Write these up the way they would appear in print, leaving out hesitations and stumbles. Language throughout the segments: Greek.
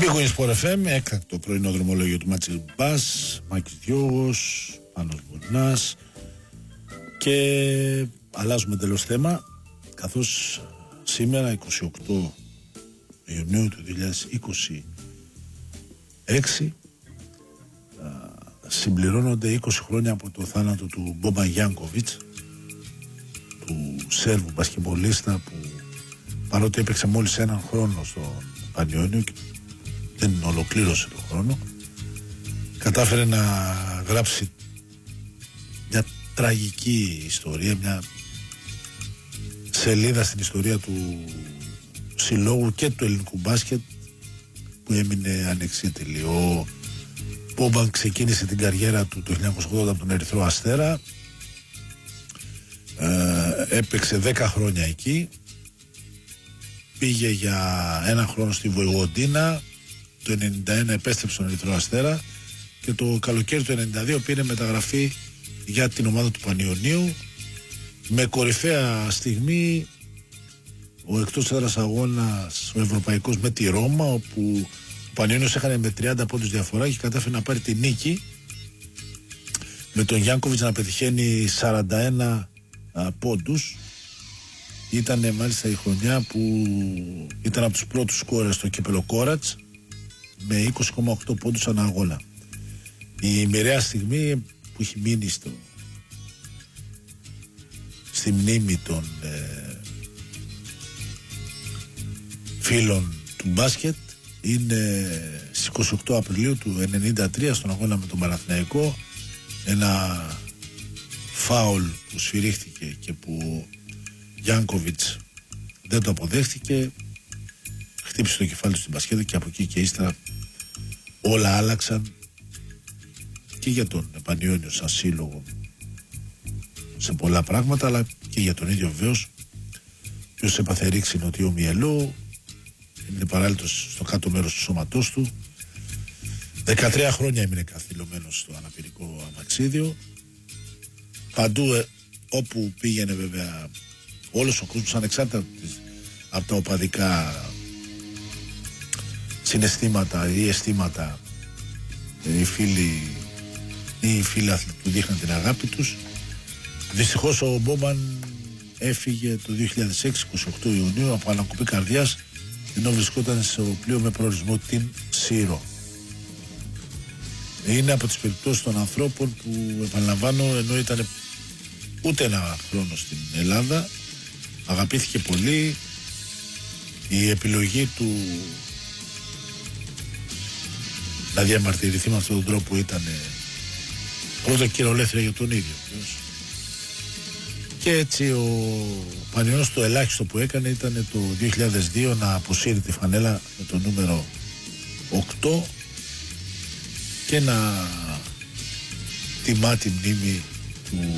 Big Wings Sport FM, έκτακτο πρωινό δρομολόγιο του Μάτσι Μπάς, Μάκης Διώγος, Πάνος Μπορνάς, και αλλάζουμε τελώς θέμα, καθώς σήμερα 28 Ιουνίου του 2026 συμπληρώνονται 20 χρόνια από το θάνατο του Μπόμπαν Γιάνκοβιτς, του Σέρβου μπασκετμπολίστα που παρότι έπαιξε μόλις έναν χρόνο στο Πανιόνιο και δεν ολοκλήρωσε τον χρόνο, κατάφερε να γράψει μια τραγική ιστορία, μια σελίδα στην ιστορία του συλλόγου και του ελληνικού μπάσκετ που έμεινε ανεξίτηλη. Ο Μπόμπαν ξεκίνησε την καριέρα του το 1980 από τον Ερυθρό Αστέρα, έπαιξε 10 χρόνια εκεί, πήγε για ένα χρόνο στη Βοηγοντίνα, το 1991 επέστρεψε στον Ερυθρό Αστέρα και το καλοκαίρι του 1992 πήρε μεταγραφή για την ομάδα του Πανιωνίου, με κορυφαία στιγμή ο εκτός έδρας αγώνας ο ευρωπαϊκός με τη Ρώμα, όπου ο Πανιώνιος έχανε με 30 πόντους διαφορά και κατάφερε να πάρει τη νίκη, με τον Γιάνκοβιτς να πετυχαίνει 41 πόντους. Ήταν μάλιστα η χρονιά που ήταν από τους πρώτους σκόρερ στο κύπελο Κόρατς με 20,8 πόντους ανά αγώνα. Η μοιραία στιγμή που έχει μείνει στη μνήμη των φίλων του μπάσκετ είναι στις 28 Απριλίου του 1993 στον αγώνα με τον Παναθηναϊκό, ένα φάουλ που σφυρίχτηκε και που Γιάνκοβιτς δεν το αποδέχτηκε, χτύπησε το κεφάλι του στην μπασκέτα και από εκεί και ύστερα όλα άλλαξαν και για τον Πανιόνιο σαν σύλλογο σε πολλά πράγματα, αλλά και για τον ίδιο βεβαίως, ποιος έπαθε ρήξη νοτιό μυελό, έμεινε παράλυτος στο κάτω μέρος του σώματός του, 13 χρόνια έμεινε καθυλωμένος στο αναπηρικό αμαξίδιο. Παντού όπου πήγαινε βέβαια όλος ο κόσμος, ανεξάρτητα από τα οπαδικά συναισθήματα ή αισθήματα, οι φίλοι του δείχναν την αγάπη τους. Δυστυχώς ο Μπόμπαν έφυγε το 2006, 28 Ιουνίου, από ανακοπή καρδιάς, ενώ βρισκόταν σε πλοίο με προορισμό την Σύρο. Είναι από τις περιπτώσεις των ανθρώπων που, επαναλαμβάνω, ενώ ήταν ούτε ένα χρόνο στην Ελλάδα, αγαπήθηκε πολύ. Η επιλογή του να διαμαρτυρηθεί με αυτόν τον τρόπο ήταν πρώτα κυριολέθρια για τον ίδιο. Και έτσι ο Πανιώνιος το ελάχιστο που έκανε ήταν το 2002 να αποσύρει τη φανέλα με το νούμερο 8 και να τιμά τη μνήμη του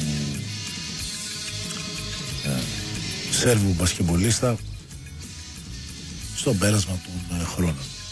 Σέρβου μπασκετμπολίστα στον πέρασμα των χρόνων.